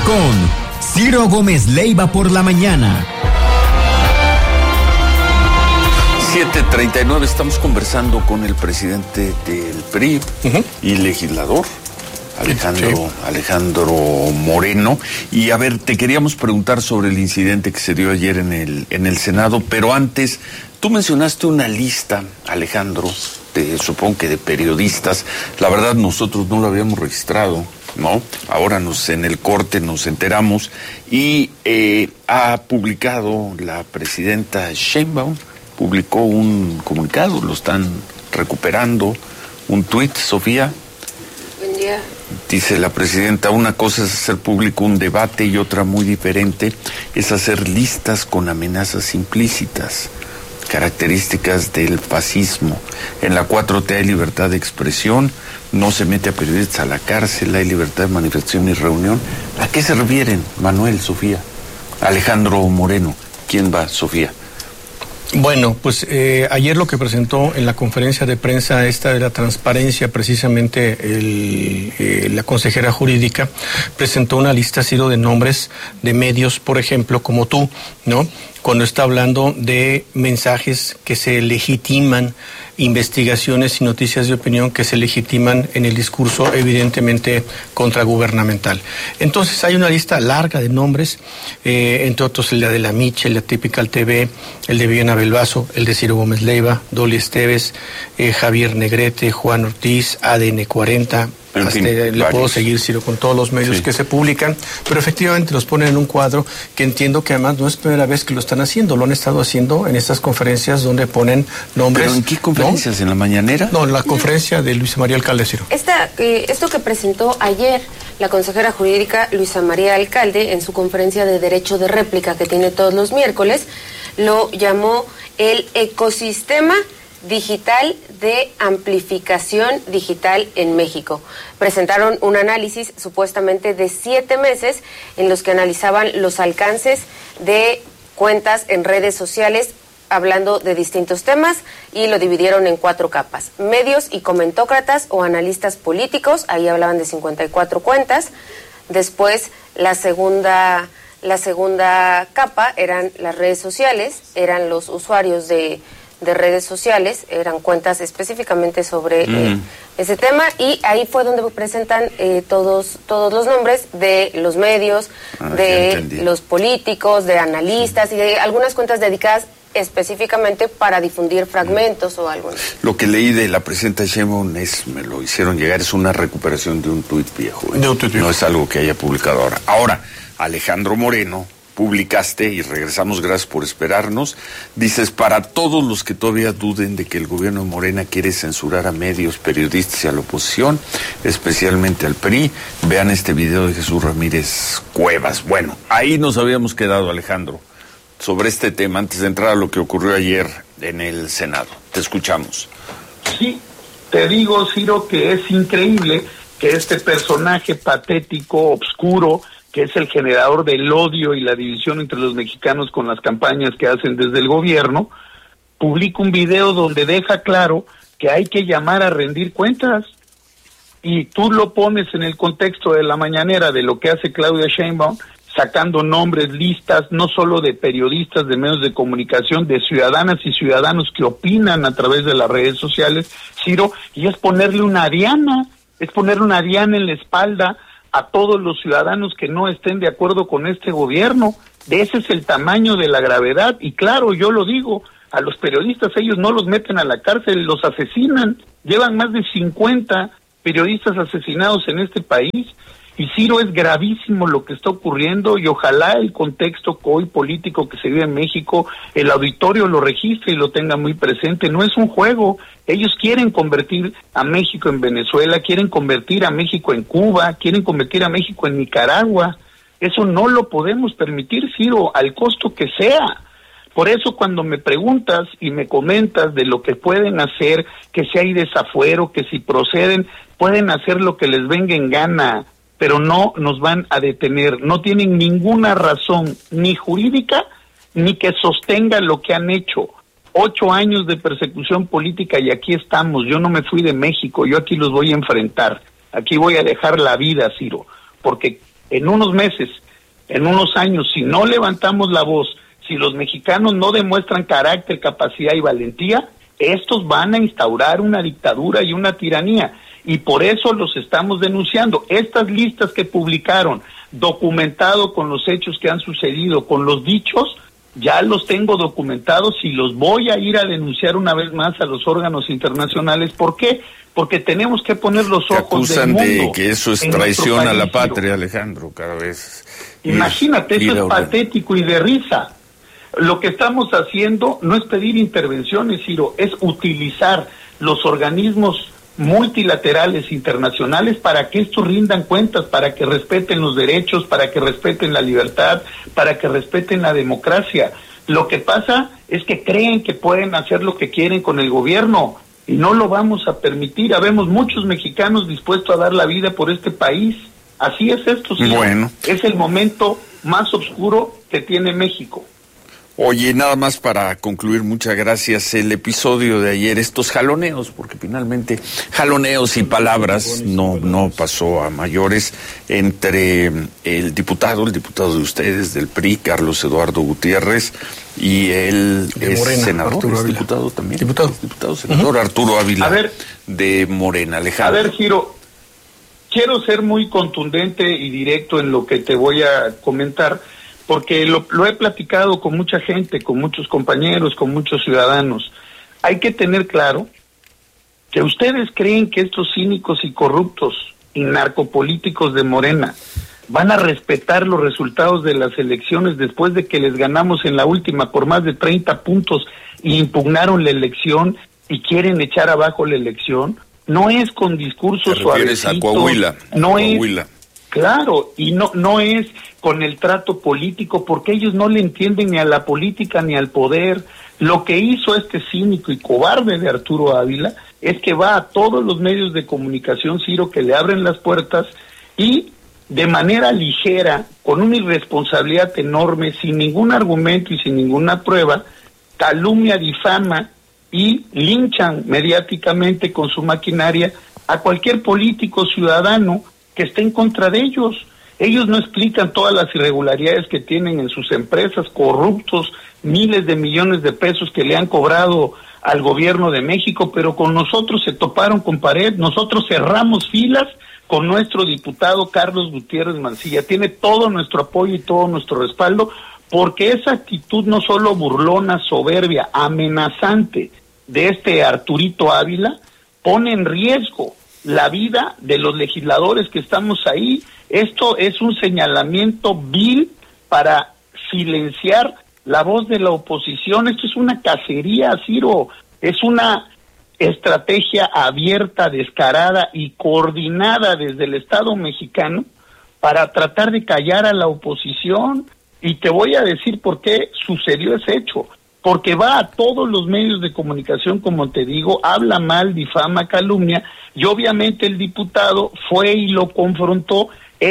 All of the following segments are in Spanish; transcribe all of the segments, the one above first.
con Ciro Gómez Leiva por la mañana. 7:39, estamos conversando con el presidente del PRI y legislador, Alejandro Moreno. Y a ver, te queríamos preguntar sobre el incidente que se dio ayer en el Senado, pero antes, tú mencionaste una lista, Alejandro, supongo que de periodistas. La verdad, nosotros no lo habíamos registrado, ¿no? Ahora en el corte nos enteramos y ha publicado la presidenta Sheinbaum, publicó un comunicado, lo están recuperando, un tuit, Sofía. Buen día. Dice la presidenta, una cosa es hacer público un debate y otra muy diferente es hacer listas con amenazas implícitas, características del fascismo. En la 4T hay libertad de expresión, no se mete a periodistas a la cárcel, hay libertad de manifestación y reunión. ¿A qué se refieren, Manuel, Sofía? Alejandro Moreno, ¿quién va, Sofía? Bueno, pues ayer lo que presentó en la conferencia de prensa esta de la transparencia, precisamente la consejera jurídica presentó una lista, Ciro, de nombres de medios, por ejemplo, como tú, ¿no? Cuando está hablando de mensajes que se legitiman, investigaciones y noticias de opinión que se legitiman en el discurso evidentemente contragubernamental. Entonces hay una lista larga de nombres, entre otros el de la Miche, la Typical TV, el de Viviana Belbaso, el de Ciro Gómez Leiva, Dolly Esteves, Javier Negrete, Juan Ortiz, ADN 40... En fin, le puedo seguir, Ciro, con todos los medios que se publican, pero efectivamente los ponen en un cuadro que entiendo que además no es primera vez que lo están haciendo, lo han estado haciendo en estas conferencias donde ponen nombres. ¿Pero en qué conferencias? ¿No? ¿En la mañanera? No, en la conferencia de Luisa María Alcalde, Ciro. Esto que presentó ayer la consejera jurídica Luisa María Alcalde en su conferencia de derecho de réplica que tiene todos los miércoles, lo llamó el ecosistema digital de amplificación digital en México. Presentaron un análisis supuestamente de 7 meses en los que analizaban los alcances de cuentas en redes sociales hablando de distintos temas y lo dividieron en 4 capas. Medios y comentócratas o analistas políticos, ahí hablaban de 54 cuentas. Después la segunda capa eran las redes sociales, eran los usuarios de redes sociales, eran cuentas específicamente sobre ese tema, y ahí fue donde presentan todos los nombres de los medios, de los políticos, de analistas y de algunas cuentas dedicadas específicamente para difundir fragmentos o algo. Lo que leí de la presidenta Sheinbaum me lo hicieron llegar, es una recuperación de un tuit viejo. No es algo que haya publicado ahora. Ahora, Alejandro Moreno, publicaste, y regresamos, gracias por esperarnos, dices, para todos los que todavía duden de que el gobierno de Morena quiere censurar a medios, periodistas y a la oposición, especialmente al PRI, vean este video de Jesús Ramírez Cuevas. Bueno, ahí nos habíamos quedado, Alejandro, sobre este tema, antes de entrar a lo que ocurrió ayer en el Senado. Te escuchamos. Sí, te digo, Ciro, que es increíble que este personaje patético, obscuro, que es el generador del odio y la división entre los mexicanos con las campañas que hacen desde el gobierno, publica un video donde deja claro que hay que llamar a rendir cuentas. Y tú lo pones en el contexto de la mañanera de lo que hace Claudia Sheinbaum, sacando nombres, listas, no solo de periodistas, de medios de comunicación, de ciudadanas y ciudadanos que opinan a través de las redes sociales, Ciro, y es ponerle una diana en la espalda a todos los ciudadanos que no estén de acuerdo con este gobierno. De ese es el tamaño de la gravedad, y claro, yo lo digo, a los periodistas ellos no los meten a la cárcel, los asesinan. Llevan más de 50 periodistas asesinados en este país, y Ciro, es gravísimo lo que está ocurriendo, y ojalá el contexto hoy político que se vive en México, el auditorio lo registre y lo tenga muy presente. No es un juego. Ellos quieren convertir a México en Venezuela, quieren convertir a México en Cuba, quieren convertir a México en Nicaragua. Eso no lo podemos permitir, Ciro, al costo que sea. Por eso cuando me preguntas y me comentas de lo que pueden hacer, que si hay desafuero, que si proceden, pueden hacer lo que les venga en gana, pero no nos van a detener. No tienen ninguna razón, ni jurídica, ni que sostenga lo que han hecho. 8 años de persecución política y aquí estamos. Yo no me fui de México, yo aquí los voy a enfrentar. Aquí voy a dejar la vida, Ciro, porque en unos meses, en unos años, si no levantamos la voz, si los mexicanos no demuestran carácter, capacidad y valentía, estos van a instaurar una dictadura y una tiranía, y por eso los estamos denunciando. Estas listas que publicaron, documentado con los hechos que han sucedido, con los dichos, ya los tengo documentados y los voy a ir a denunciar una vez más a los órganos internacionales. ¿Por qué? Porque tenemos que poner los ojos del mundo. Te acusan de que eso es traición a la patria, Alejandro, cada vez. Imagínate, eso es patético y de risa. Lo que estamos haciendo no es pedir intervenciones, Ciro, es utilizar los organismos multilaterales internacionales para que estos rindan cuentas, para que respeten los derechos, para que respeten la libertad, para que respeten la democracia. Lo que pasa es que creen que pueden hacer lo que quieren con el gobierno y no lo vamos a permitir. Habemos muchos mexicanos dispuestos a dar la vida por este país. Así es esto, sí. Bueno. Es el momento más oscuro que tiene México. Oye, nada más para concluir, muchas gracias. El episodio de ayer, estos jaloneos, porque finalmente jaloneos y palabras no pasó a mayores entre el diputado de ustedes, del PRI, Carlos Eduardo Gutiérrez, y el senador, diputado también. Diputado, senador Arturo Ávila, de Morena. Alejandro. A ver, Giro, quiero ser muy contundente y directo en lo que te voy a comentar, porque lo he platicado con mucha gente, con muchos compañeros, con muchos ciudadanos. Hay que tener claro que ustedes creen que estos cínicos y corruptos y narcopolíticos de Morena van a respetar los resultados de las elecciones después de que les ganamos en la última por más de 30 puntos y impugnaron la elección y quieren echar abajo la elección. No es con discursos suavecitos. ¿Te refieres a Coahuila? No es, claro, y no es con el trato político, porque ellos no le entienden ni a la política ni al poder. Lo que hizo este cínico y cobarde de Arturo Ávila es que va a todos los medios de comunicación, Ciro, que le abren las puertas y de manera ligera, con una irresponsabilidad enorme, sin ningún argumento y sin ninguna prueba, calumnia, difama y linchan mediáticamente con su maquinaria a cualquier político ciudadano que esté en contra de ellos. Ellos no explican todas las irregularidades que tienen en sus empresas, corruptos, miles de millones de pesos que le han cobrado al gobierno de México, pero con nosotros se toparon con pared. Nosotros cerramos filas con nuestro diputado Carlos Gutiérrez Mancilla. Tiene todo nuestro apoyo y todo nuestro respaldo, porque esa actitud no solo burlona, soberbia, amenazante de este Arturito Ávila pone en riesgo la vida de los legisladores que estamos ahí. Esto es un señalamiento vil para silenciar la voz de la oposición. Esto es una cacería, Ciro. Es una estrategia abierta, descarada y coordinada desde el Estado mexicano para tratar de callar a la oposición. Y te voy a decir por qué sucedió ese hecho. Porque va a todos los medios de comunicación, como te digo, habla mal, difama, calumnia, y obviamente el diputado fue y lo confrontó,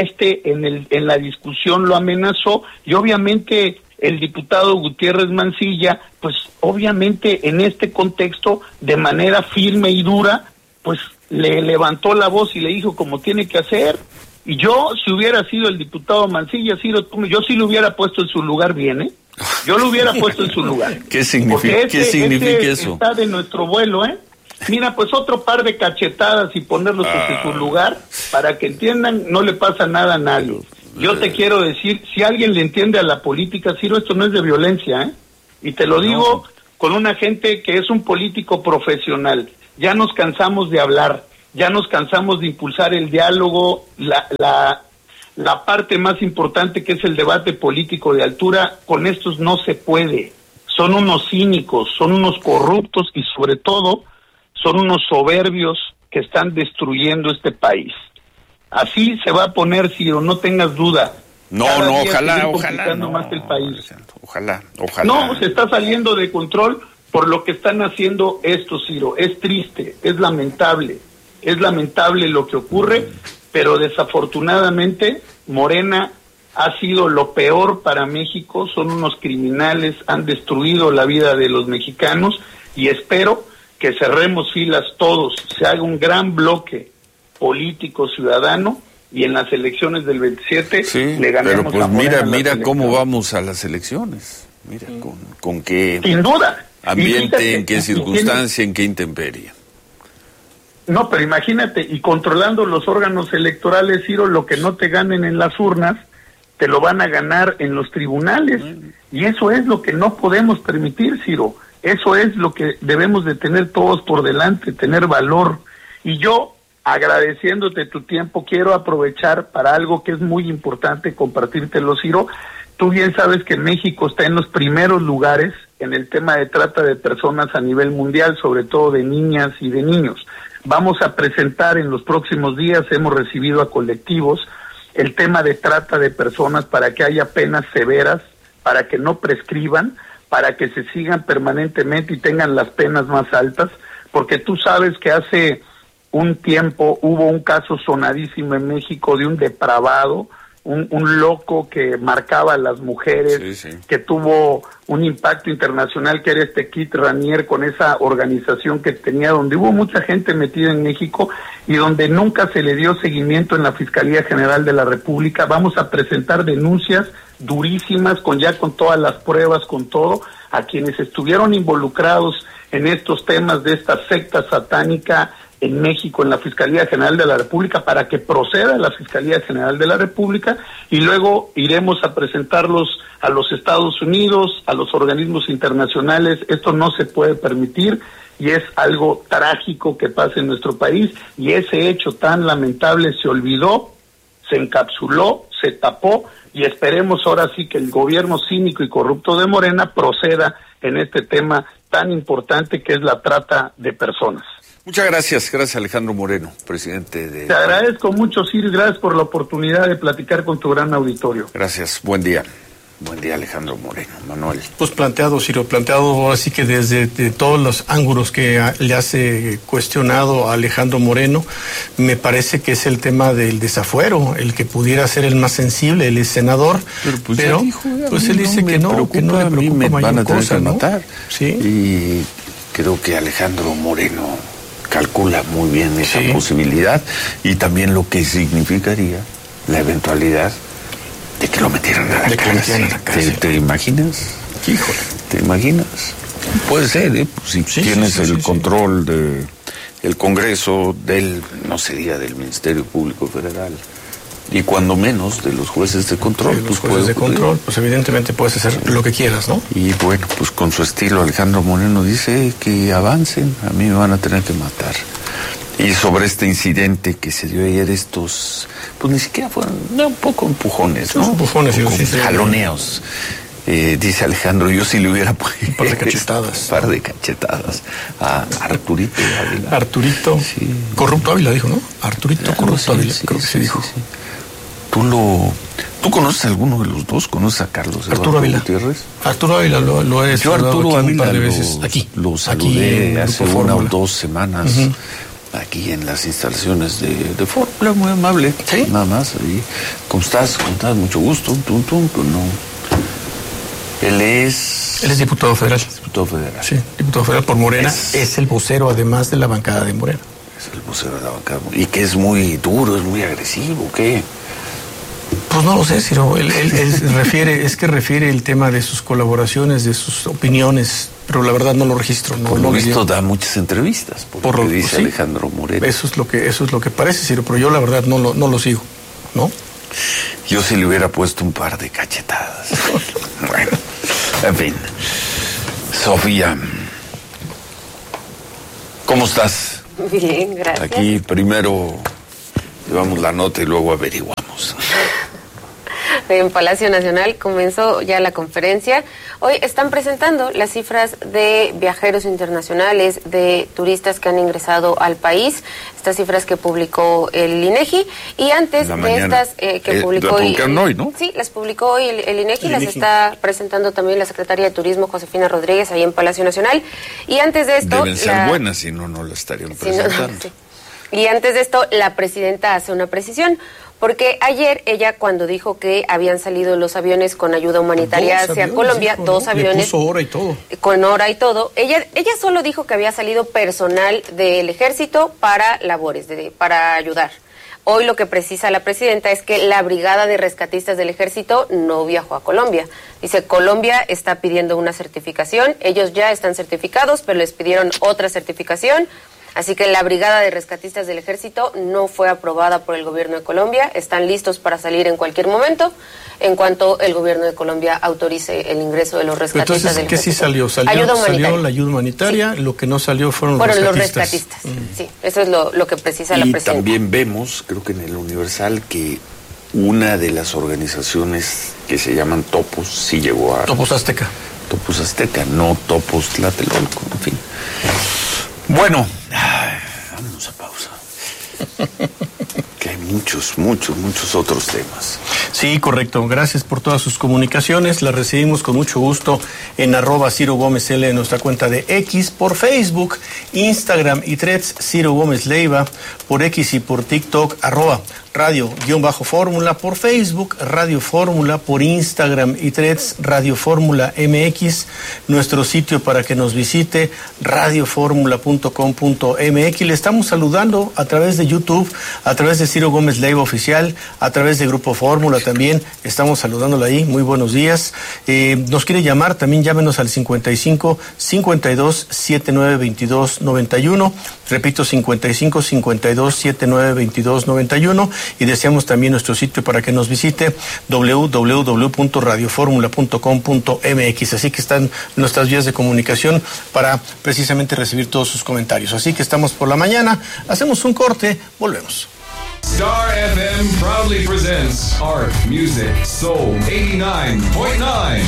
en la discusión lo amenazó, y obviamente el diputado Gutiérrez Mancilla, pues obviamente en este contexto, de manera firme y dura, pues le levantó la voz y le dijo como tiene que hacer. Y yo, si hubiera sido el diputado Mancilla, yo sí lo hubiera puesto en su lugar bien, ¿eh? Yo lo hubiera puesto en su lugar. ¿Qué significa eso? Está de nuestro vuelo, ¿eh? Mira, pues otro par de cachetadas y ponerlos en su lugar para que entiendan, no le pasa nada a nadie. Yo te quiero decir, si alguien le entiende a la política, Ciro, esto no es de violencia, ¿eh? Y te lo digo con una gente que es un político profesional. Ya nos cansamos de hablar, ya nos cansamos de impulsar el diálogo, la parte más importante que es el debate político de altura. Con estos no se puede. Son unos cínicos, son unos corruptos y sobre todo son unos soberbios que están destruyendo este país. Así se va a poner, Ciro, no tengas duda. Ojalá. No, se está saliendo de control por lo que están haciendo estos, Ciro. Es triste, es lamentable lo que ocurre, pero desafortunadamente Morena ha sido lo peor para México. Son unos criminales, han destruido la vida de los mexicanos y espero que cerremos filas todos, se haga un gran bloque político ciudadano y en las elecciones del 27 sí, le ganemos pero pues a Morena. mira cómo vamos a las elecciones. Mira, con qué sin duda ambiente, fíjate, en qué circunstancia, en qué intemperie. No, pero imagínate, y controlando los órganos electorales, Ciro, lo que no te ganen en las urnas, te lo van a ganar en los tribunales. Y eso es lo que no podemos permitir, Ciro. Eso es lo que debemos de tener todos por delante, tener valor. Y yo, agradeciéndote tu tiempo, quiero aprovechar para algo que es muy importante compartírtelo, Ciro. Tú bien sabes que México está en los primeros lugares en el tema de trata de personas a nivel mundial, sobre todo de niñas y de niños. Vamos a presentar en los próximos días, hemos recibido a colectivos, el tema de trata de personas para que haya penas severas, para que no prescriban, para que se sigan permanentemente y tengan las penas más altas, porque tú sabes que hace un tiempo hubo un caso sonadísimo en México de un depravado, un loco que marcaba a las mujeres, sí. Que tuvo un impacto internacional, que era este Kit Raniere, con esa organización que tenía, donde hubo mucha gente metida en México y donde nunca se le dio seguimiento en la Fiscalía General de la República. Vamos a presentar denuncias durísimas, con todas las pruebas, con todo, a quienes estuvieron involucrados en estos temas de esta secta satánica en México, en la Fiscalía General de la República, para que proceda la Fiscalía General de la República, y luego iremos a presentarlos a los Estados Unidos, a los organismos internacionales. Esto no se puede permitir y es algo trágico que pasa en nuestro país, y ese hecho tan lamentable se olvidó, se encapsuló, se tapó, y esperemos ahora sí que el gobierno cínico y corrupto de Morena proceda en este tema tan importante que es la trata de personas. Muchas gracias Alejandro Moreno, presidente de... Te agradezco mucho, Ciro, gracias por la oportunidad de platicar con tu gran auditorio. Gracias, buen día Alejandro Moreno. Manuel. Pues planteado, Ciro, ahora sí que desde todos los ángulos que le hace cuestionado a Alejandro Moreno, me parece que es el tema del desafuero, el que pudiera ser el más sensible, el senador, pero dijo, pues él dice que no le preocupa mayor cosa, ¿no? Matar. Sí. Y creo que Alejandro Moreno calcula muy bien esa posibilidad, y también lo que significaría la eventualidad de que lo metieran a la cárcel. ¿Te imaginas? Híjole. ¿Te imaginas? Puede ser, ¿eh? Si tienes el control de el Congreso, no sería del Ministerio Público Federal, y cuando menos de los jueces de control. De los jueces de control, pues evidentemente puedes hacer lo que quieras, ¿no? Y bueno, pues con su estilo, Alejandro Moreno dice que avancen, a mí me van a tener que matar. Y sobre este incidente que se dio ayer, estos, pues ni siquiera fueron, un poco empujones, ¿no? Empujones, jaloneos. Dice Alejandro, yo si le hubiera puesto un par de cachetadas. Un par de cachetadas a Arturito Ávila. Arturito, sí. Corrupto Ávila dijo, ¿no? Arturito Corrupto Ávila, creo que se dijo. Sí. ¿Tú conoces a alguno de los dos? ¿Conoces a Carlos Arturo Ávila Gutiérrez? Arturo Ávila lo he Yo Arturo Ávila un par de veces aquí. Lo saludé hace una o 2 semanas. Aquí en las instalaciones de Fórmula, muy amable. ¿Sí? Nada más. Ahí. ¿Cómo estás? Mucho gusto. Pues no. Él es diputado federal. Diputado federal. Sí, diputado federal por Morena. Es el vocero, además, de la bancada de Morena. Es el vocero de la bancada. Y que es muy duro, es muy agresivo, ¿qué? Pues no lo sé, Ciro. Él refiere el tema de sus colaboraciones, de sus opiniones, pero la verdad no lo registro. Por lo visto da muchas entrevistas, por lo que dice Alejandro Moreno. Eso es lo que parece, Ciro, pero yo la verdad no lo sigo, ¿no? Yo sí le hubiera puesto un par de cachetadas. Bueno, en fin. Sofía, ¿cómo estás? Bien, gracias. Aquí primero llevamos la nota y luego averiguamos. En Palacio Nacional comenzó ya la conferencia. Hoy están presentando las cifras de viajeros internacionales, de turistas que han ingresado al país, estas cifras que publicó el INEGI, y antes de estas que publicó hoy, ¿no? Sí, las publicó hoy el INEGI, las está presentando también la Secretaria de Turismo, Josefina Rodríguez, ahí en Palacio Nacional. Y antes de esto... Deben ser buenas, si no las estarían presentando. Sí. Y antes de esto, la presidenta hace una precisión, porque ayer ella, cuando dijo que habían salido los aviones con ayuda humanitaria hacia Colombia, dijo, 2 aviones, le puso hora y todo. Con hora y todo, ella solo dijo que había salido personal del ejército para labores, para ayudar. Hoy lo que precisa la presidenta es que la Brigada de Rescatistas del Ejército no viajó a Colombia. Dice, Colombia está pidiendo una certificación, ellos ya están certificados, pero les pidieron otra certificación. Así que la Brigada de Rescatistas del Ejército no fue aprobada por el gobierno de Colombia. Están listos para salir en cualquier momento en cuanto el gobierno de Colombia autorice el ingreso de los rescatistas del Ejército. Entonces, ¿qué sí salió? Salió la ayuda humanitaria, sí. Lo que no salió fueron los rescatistas. Sí, eso es lo que precisa la presidenta. Y también vemos, creo que en el Universal, que una de las organizaciones que se llaman Topos sí llegó a... Topos Azteca. Topos Azteca, no Topos Tlatelolco, en fin. Bueno, vámonos a pausa. Que hay muchos otros temas. Sí, correcto. Gracias por todas sus comunicaciones. Las recibimos con mucho gusto en @CiroGómezL en nuestra cuenta de X, por Facebook, Instagram y Threads, Ciro Gómez Leiva, por X y por TikTok, @radio_fórmula, por Facebook, Radio Fórmula, por Instagram y Threads, Radio Fórmula MX, nuestro sitio para que nos visite, radioformula.com.mx. Le estamos saludando a través de YouTube, a través de Ciro Gómez Leiva Oficial, a través de Grupo Fórmula también, estamos saludándola ahí, muy buenos días. Nos quiere llamar, también llámenos al 55 52 79 22 91, repito, 55 52 79 22 91, y deseamos también nuestro sitio para que nos visite, www.radioformula.com.mx. Así que están nuestras vías de comunicación para precisamente recibir todos sus comentarios. Así que estamos por la mañana, hacemos un corte, volvemos. Star FM proudly presents Art, Music, Soul 89.9.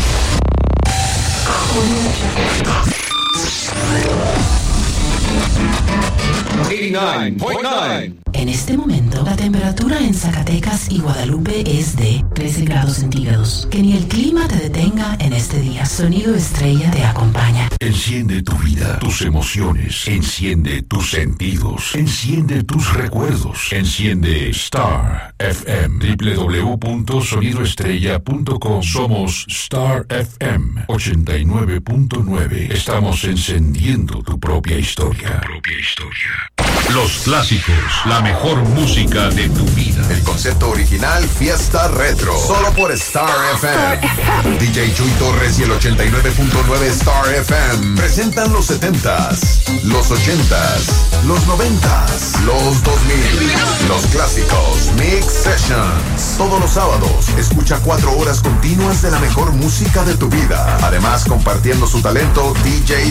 En este momento, la temperatura en Zacatecas y Guadalupe es de 13 grados centígrados. Que ni el clima te detenga en este día. Sonido Estrella te acompaña. Enciende tu vida, tus emociones. Enciende tus sentidos. Enciende tus recuerdos. Enciende Star FM. www.sonidoestrella.com. Somos Star FM 89.9. Estamos encendiendo tu propia historia. Los clásicos, la mejor música de tu vida. El concepto original, Fiesta Retro. Solo por Star FM. DJ Chuy Torres y el 89.9 Star FM presentan los 70s, los 80s, los 90s, los 2000, los clásicos Mix Sessions. Todos los sábados, escucha 4 horas continuas de la mejor música de tu vida. Además, compartiendo su talento, DJ